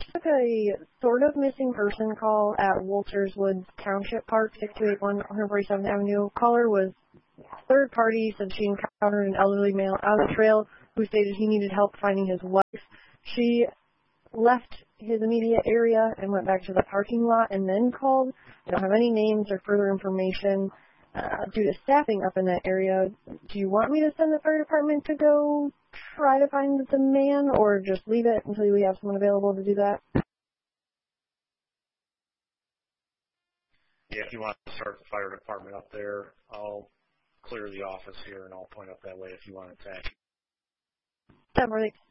took a sort of missing person call at Walters Woods Township Park, 6281 147th Avenue. Caller was third party, said she encountered an elderly male out of the trail who stated he needed help finding his wife. She left his immediate area and went back to the parking lot and then called. I don't have any names or further information due to staffing up in that area. Do you want me to send the fire department to go try to find the man, or just leave it until we have someone available to do that? Yeah, if you want to start the fire department up there, I'll clear the office here and I'll point up that way if you want to attack. Yeah,